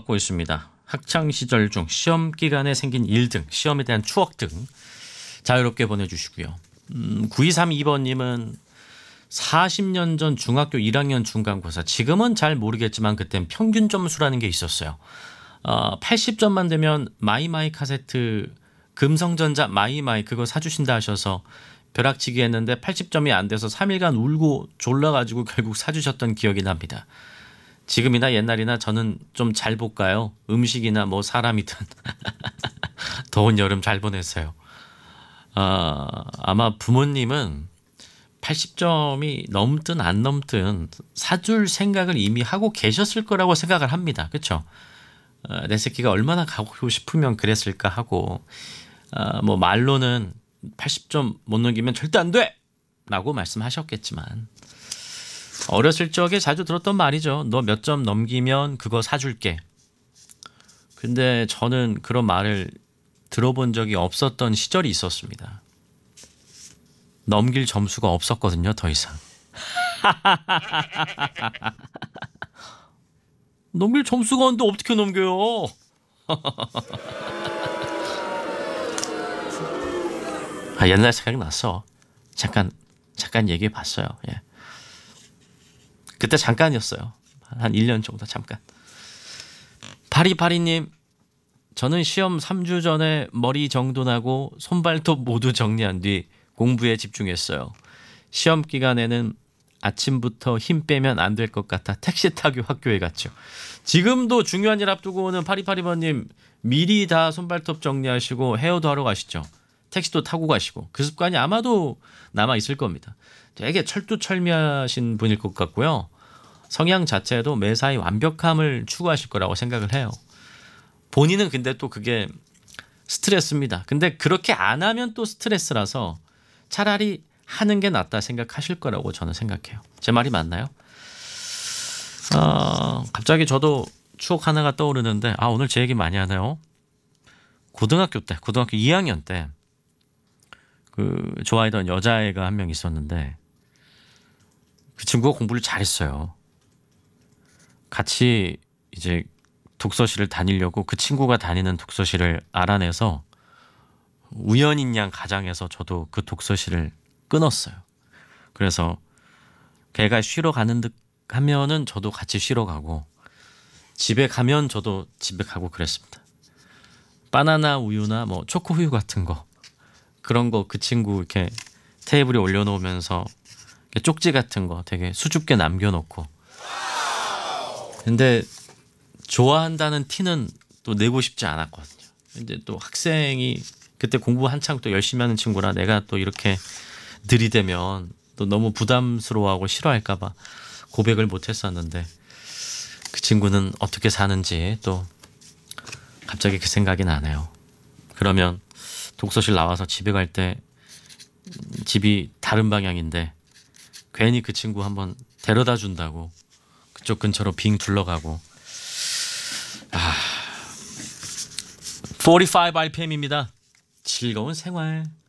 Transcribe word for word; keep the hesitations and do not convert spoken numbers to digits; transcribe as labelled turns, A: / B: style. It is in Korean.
A: 받고 있습니다. 학창시절 중 시험 기간에 생긴 일 등, 시험에 대한 추억 등 자유롭게 보내주시고요. 음, 구이삼이 번님은 사십 년 전 중학교 일 학년 중간고사, 지금은 잘 모르겠지만 그땐 평균 점수라는 게 있었어요. 어, 팔십 점만 되면 마이마이 카세트, 금성전자 마이마이 그거 사주신다 하셔서 벼락치기 했는데 팔십 점이 안 돼서 삼 일간 울고 졸라가지고 결국 사주셨던 기억이 납니다. 지금이나 옛날이나 저는 좀 잘 볼까요? 음식이나 뭐 사람이든. 더운 여름 잘 보냈어요. 아, 아마 부모님은 팔십 점이 넘든 안 넘든 사줄 생각을 이미 하고 계셨을 거라고 생각을 합니다. 그렇죠? 어, 내 새끼가 얼마나 가고 싶으면 그랬을까 하고, 어, 뭐 말로는 팔십 점 못 넘기면 절대 안 돼! 라고 말씀하셨겠지만 어렸을 적에 자주 들었던 말이죠. 너 몇 점 넘기면 그거 사줄게. 근데 저는 그런 말을 들어본 적이 없었던 시절이 있었습니다. 넘길 점수가 없었거든요. 더 이상. 넘길 점수가 없는데 어떻게 넘겨요? 아, 옛날 생각이 났어. 잠깐 잠깐 얘기해 봤어요. 예. 그때 잠깐이었어요. 한 일 년 정도 잠깐. 파리파리님, 저는 시험 삼 주 전에 머리 정돈하고 손발톱 모두 정리한 뒤 공부에 집중했어요. 시험 기간에는 아침부터 힘 빼면 안 될 것 같아 택시 타고 학교에 갔죠. 지금도 중요한 일 앞두고 오는 파리파리번님, 미리 다 손발톱 정리하시고 헤어도 하러 가시죠. 택시도 타고 가시고. 그 습관이 아마도 남아 있을 겁니다. 되게 철두철미하신 분일 것 같고요. 성향 자체도 매사에 완벽함을 추구하실 거라고 생각을 해요. 본인은 근데 또 그게 스트레스입니다. 근데 그렇게 안 하면 또 스트레스라서 차라리 하는 게 낫다 생각하실 거라고 저는 생각해요. 제 말이 맞나요? 어, 갑자기 저도 추억 하나가 떠오르는데, 아, 오늘 제 얘기 많이 하네요. 고등학교 때, 고등학교 이 학년 때 그 좋아하던 여자애가 한 명 있었는데 그 친구가 공부를 잘했어요. 같이 이제 독서실을 다니려고 그 친구가 다니는 독서실을 알아내서 우연인 양 가장해서 저도 그 독서실을 끊었어요. 그래서 걔가 쉬러 가는 듯 하면은 저도 같이 쉬러 가고, 집에 가면 저도 집에 가고 그랬습니다. 바나나 우유나 뭐 초코 우유 같은 거, 그런 거 그 친구 이렇게 테이블에 올려놓으면서 쪽지 같은 거 되게 수줍게 남겨놓고. 근데 좋아한다는 티는 또 내고 싶지 않았거든요. 근데 또 학생이 그때 공부 한창 또 열심히 하는 친구라 내가 또 이렇게 들이대면 또 너무 부담스러워하고 싫어할까 봐 고백을 못 했었는데, 그 친구는 어떻게 사는지 또 갑자기 그 생각이 나네요. 그러면 독서실 나와서 집에 갈 때 집이 다른 방향인데 괜히 그 친구 한번 데려다 준다고 그쪽 근처로 빙 둘러가고. 아, 사십오 알피엠입니다. 즐거운 생활.